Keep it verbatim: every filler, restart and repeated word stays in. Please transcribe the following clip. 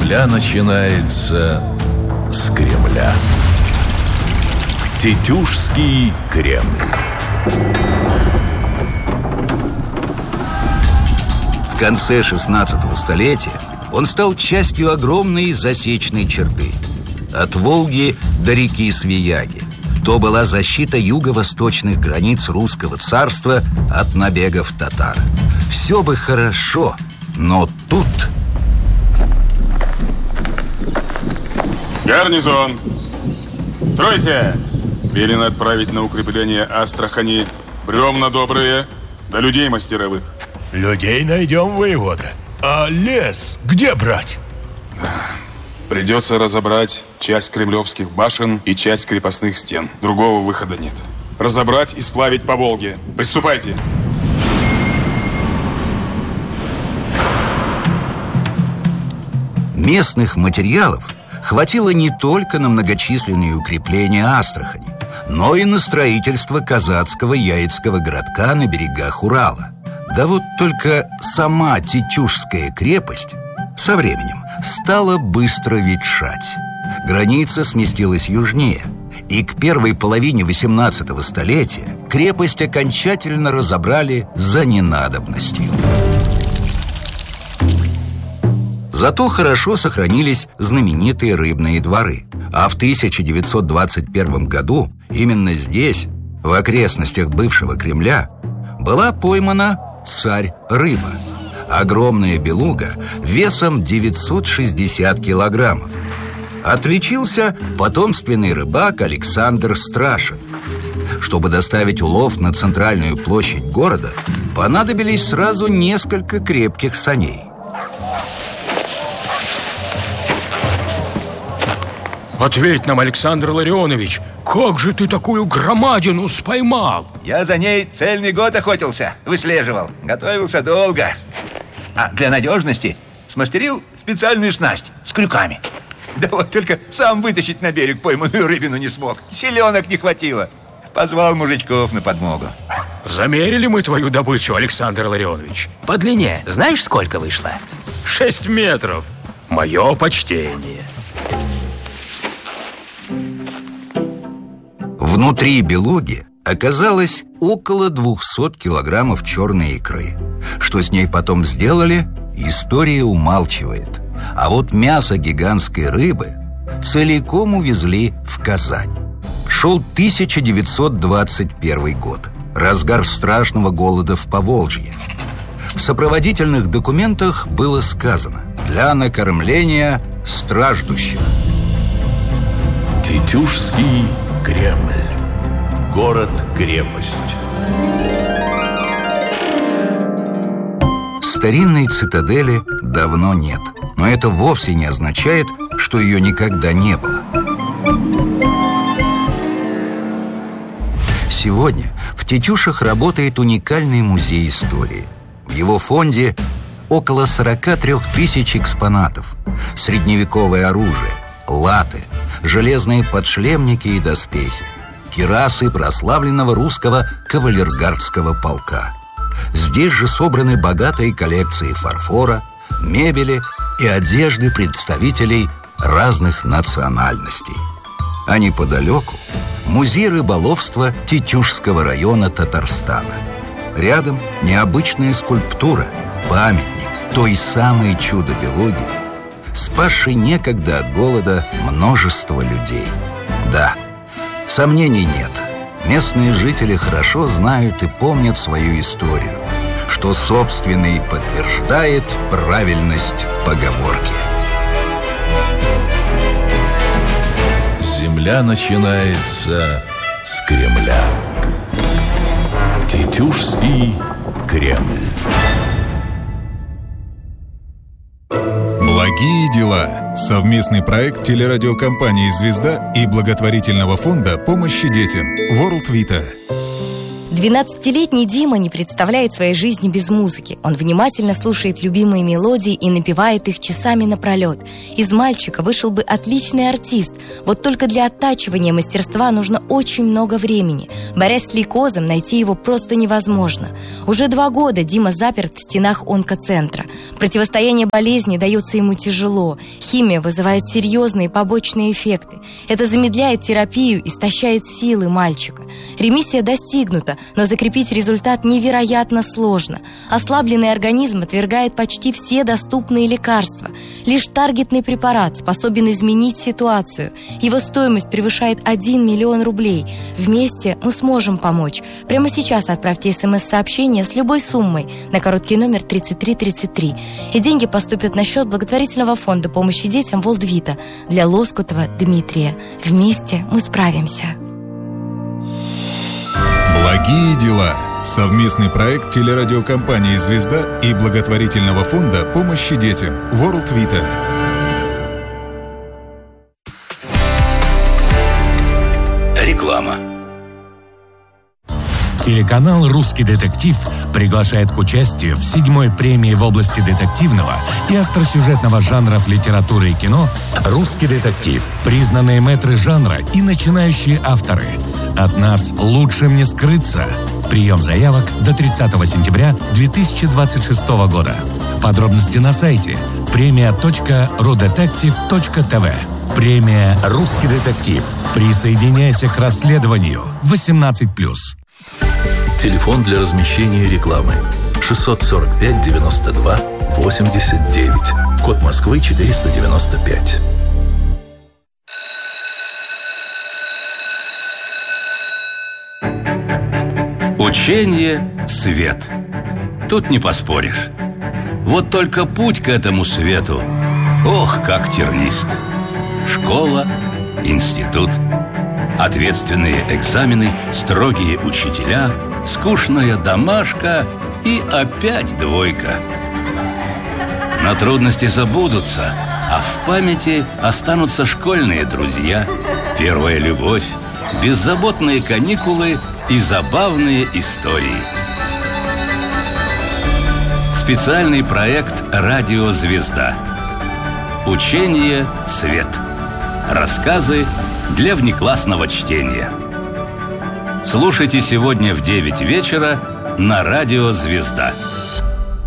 Земля начинается с Кремля. Тетюшский Кремль. В конце шестнадцатого столетия он стал частью огромной засечной черты. От Волги до реки Свияги. То была защита юго-восточных границ русского царства от набегов татар. Все бы хорошо, но тут... Гарнизон! Стройся! Велено отправить на укрепление Астрахани бревна добрые, да людей мастеровых. Людей найдем, воевода. А лес где брать? Придется разобрать часть кремлевских башен и часть крепостных стен. Другого выхода нет. Разобрать и сплавить по Волге. Приступайте! Местных материалов хватило не только на многочисленные укрепления Астрахани, но и на строительство казацкого яицкого городка на берегах Урала. Да вот только сама Тетюшская крепость со временем стала быстро ветшать. Граница сместилась южнее, и к первой половине восемнадцатого столетия крепость окончательно разобрали за ненадобностью. Зато хорошо сохранились знаменитые рыбные дворы. А в тысяча девятьсот двадцать первом году именно здесь, в окрестностях бывшего Кремля, была поймана царь-рыба. Огромная белуга весом девятьсот шестьдесят килограммов. Отличился потомственный рыбак Александр Страшин. Чтобы доставить улов на центральную площадь города, понадобились сразу несколько крепких саней. Ответь нам, Александр Ларионович, как же ты такую громадину споймал? Я за ней цельный год охотился, выслеживал, готовился долго. А для надежности смастерил специальную снасть с крюками. Да вот только сам вытащить на берег пойманную рыбину не смог. Селенок не хватило. Позвал мужичков на подмогу. Замерили мы твою добычу, Александр Ларионович. По длине знаешь, сколько вышло? Шесть метров. Мое почтение. Внутри белуги оказалось около двухсот килограммов черной икры. Что с ней потом сделали, история умалчивает. А вот мясо гигантской рыбы целиком увезли в Казань. Шел тысяча девятьсот двадцать первый год, разгар страшного голода в Поволжье. В сопроводительных документах было сказано: для накормления страждущих. Тетюшский Кремль. Город-крепость. Старинной цитадели давно нет, но это вовсе не означает, что ее никогда не было. Сегодня в Тетюшах работает уникальный музей истории. В его фонде около сорока трёх тысяч экспонатов. Средневековое оружие, латы, железные подшлемники и доспехи, кирасы прославленного русского кавалергардского полка. Здесь же собраны богатые коллекции фарфора, мебели и одежды представителей разных национальностей. А неподалеку музей рыболовства Тетюшского района Татарстана. Рядом необычная скульптура, памятник той самой чудо-белуги, спасшей некогда от голода множество людей. Да, сомнений нет. Местные жители хорошо знают и помнят свою историю, что, собственно, и подтверждает правильность поговорки. Земля начинается с Кремля. Тетюшский Кремль. Благие дела. Совместный проект телерадиокомпании «Звезда» и благотворительного фонда помощи детям World Vita. двенадцатилетний Дима не представляет своей жизни без музыки. Он внимательно слушает любимые мелодии и напевает их часами напролет. Из мальчика вышел бы отличный артист. Вот только для оттачивания мастерства нужно очень много времени. Борясь с лейкозом, найти его просто невозможно. Уже два года Дима заперт в стенах онкоцентра. Противостояние болезни дается ему тяжело. Химия вызывает серьезные побочные эффекты. Это замедляет терапию, истощает силы мальчика. Ремиссия достигнута, но закрепить результат невероятно сложно. Ослабленный организм отвергает почти все доступные лекарства. Лишь таргетный препарат способен изменить ситуацию. Его стоимость превышает один миллион рублей. Вместе мы сможем помочь. Прямо сейчас отправьте смс-сообщение с любой суммой на короткий номер тридцать три тридцать три. И деньги поступят на счет благотворительного фонда помощи детям World Vita для Лоскутова Дмитрия. Вместе мы справимся. Благие дела. Совместный проект телерадиокомпании «Звезда» и благотворительного фонда помощи детям World Vita. Реклама. Телеканал «Русский детектив» приглашает к участию в седьмой премии в области детективного и остросюжетного жанров литературы и кино «Русский детектив». Признанные мэтры жанра и начинающие авторы. От нас лучшим не скрыться. Прием заявок до тридцатого сентября две тысячи двадцать шестого года. Подробности на сайте премия точка рудетектив точка тв. Премия «Русский детектив». Присоединяйся к расследованию. восемнадцать плюс. Телефон для размещения рекламы шестьсот сорок пять девяносто два восемьдесят девять. Код Москвы четыреста девяносто пять. Учение – свет. Тут не поспоришь. Вот только путь к этому свету, ох, как тернист. Школа, институт, ответственные экзамены, строгие учителя, скучная домашка и опять двойка. Но трудности забудутся, а в памяти останутся школьные друзья, первая любовь, беззаботные каникулы и забавные истории. Специальный проект «Радио Звезда». Учение «Свет». Рассказы для внеклассного чтения. Слушайте сегодня в девять вечера на «Радио Звезда».